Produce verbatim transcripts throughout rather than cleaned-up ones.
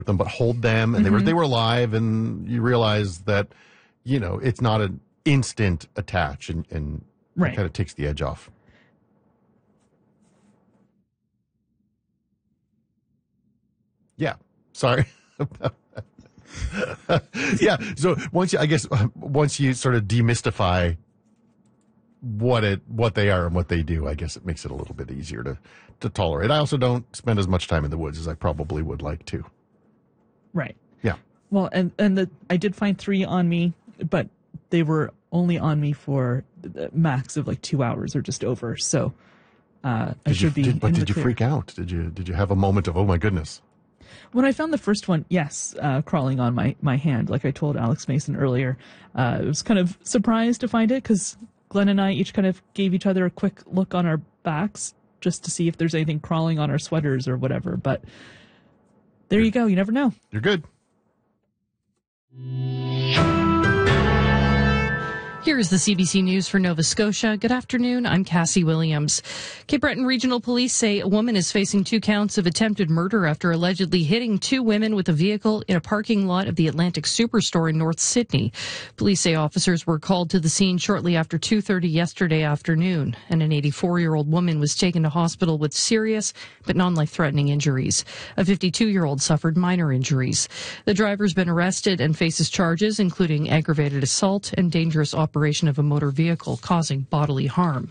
them, but hold them, and Mm-hmm. they were they were alive, and you realize that, you know, it's not an instant attach, and, and Right. it kind of takes the edge off. Yeah, sorry. Yeah, so once you, I guess, once you sort of demystify what it what they are and what they do, I guess it makes it a little bit easier to to tolerate. I also don't spend as much time in the woods as I probably would like to. Right. Yeah. Well, and and the I did find three on me, but they were only on me for the max of like two hours or just over. So uh, I Did should you, be. did, but in did the you clear. freak out? Did you did you have a moment of, oh my goodness? When I found the first one, yes, uh, crawling on my, my hand, like I told Alex Mason earlier, uh, I was kind of surprised to find it because Glenn and I each kind of gave each other a quick look on our backs just to see if there's anything crawling on our sweaters or whatever. But there you go. You never know. You're good. Here's the C B C News for Nova Scotia. Good afternoon. I'm Cassie Williams. Cape Breton Regional Police say a woman is facing two counts of attempted murder after allegedly hitting two women with a vehicle in a parking lot of the Atlantic Superstore in North Sydney. Police say officers were called to the scene shortly after two thirty yesterday afternoon, and an eighty-four-year-old woman was taken to hospital with serious but non-life-threatening injuries. A fifty-two-year-old suffered minor injuries. The driver's been arrested and faces charges including aggravated assault and dangerous operation of a motor vehicle causing bodily harm.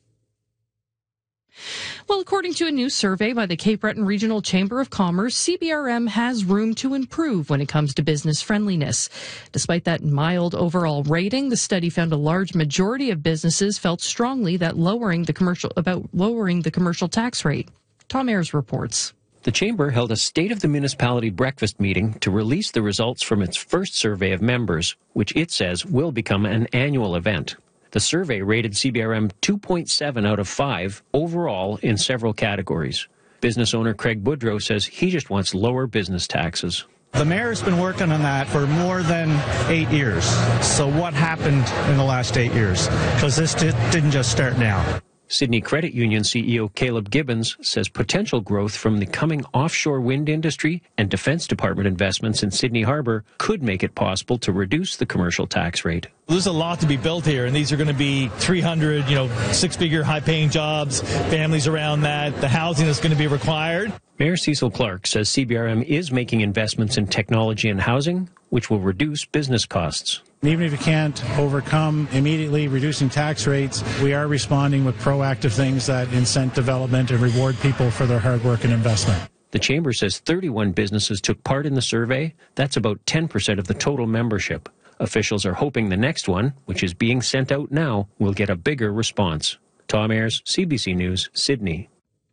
Well, according to a new survey by the Cape Breton Regional Chamber of Commerce, C B R M has room to improve when it comes to business friendliness. Despite that mild overall rating, the study found a large majority of businesses felt strongly that lowering the commercial about lowering the commercial tax rate. Tom Ayers reports. The Chamber held a State of the Municipality breakfast meeting to release the results from its first survey of members, which it says will become an annual event. The survey rated C B R M two point seven out of five overall in several categories. Business owner Craig Boudreau says he just wants lower business taxes. The mayor's been working on that for more than eight years. So what happened in the last eight years? Because this didn't just start now. Sydney Credit Union C E O Caleb Gibbons says potential growth from the coming offshore wind industry and Defense Department investments in Sydney Harbour could make it possible to reduce the commercial tax rate. There's a lot to be built here, and these are going to be three hundred, you know, six-figure, high-paying jobs, families around that, the housing that's going to be required. Mayor Cecil Clark says C B R M is making investments in technology and housing, which will reduce business costs. Even if you can't overcome immediately reducing tax rates, we are responding with proactive things that incent development and reward people for their hard work and investment. The Chamber says thirty-one businesses took part in the survey. That's about ten percent of the total membership. Officials are hoping the next one, which is being sent out now, will get a bigger response. Tom Ayers, C B C News, Sydney.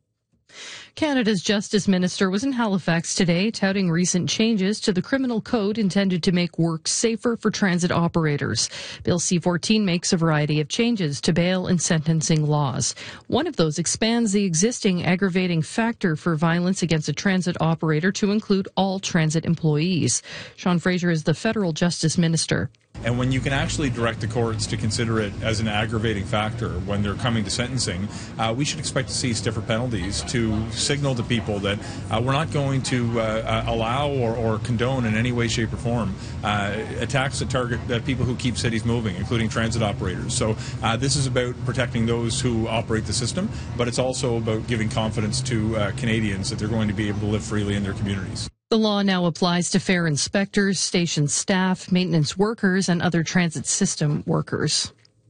Canada's Justice Minister was in Halifax today touting recent changes to the criminal code intended to make work safer for transit operators. Bill C fourteen makes a variety of changes to bail and sentencing laws. One of those expands the existing aggravating factor for violence against a transit operator to include all transit employees. Sean Fraser is the federal Justice Minister. And when you can actually direct the courts to consider it as an aggravating factor when they're coming to sentencing, uh, we should expect to see stiffer penalties to signal to people that uh, we're not going to uh, allow or, or condone in any way, shape, or form uh, attacks that target uh, people who keep cities moving, including transit operators. So uh, this is about protecting those who operate the system, but it's also about giving confidence to uh, Canadians that they're going to be able to live freely in their communities. The law now applies to fare inspectors, station staff, maintenance workers, and other transit system workers.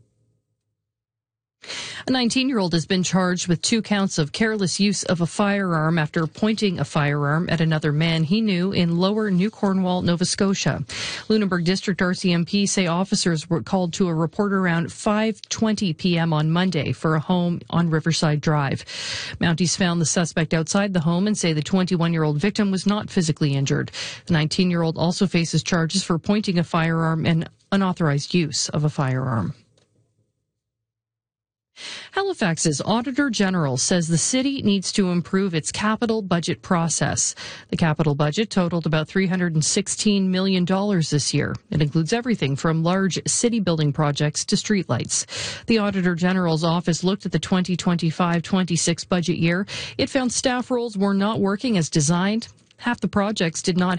A nineteen-year-old has been charged with two counts of careless use of a firearm after pointing a firearm at another man he knew in Lower New Cornwall, Nova Scotia. Lunenburg District R C M P say officers were called to a report around five twenty p.m. on Monday for a home on Riverside Drive. Mounties found the suspect outside the home and say the twenty-one-year-old victim was not physically injured. The nineteen-year-old also faces charges for pointing a firearm and unauthorized use of a firearm. Halifax's Auditor General says the city needs to improve its capital budget process. The capital budget totaled about three hundred sixteen million dollars this year. It includes everything from large city building projects to streetlights. The Auditor General's office looked at the twenty twenty-five twenty-six budget year. It found staff roles were not working as designed. Half the projects did not